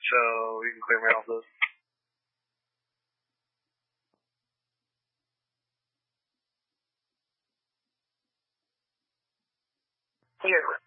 so you can clear me off those. Here.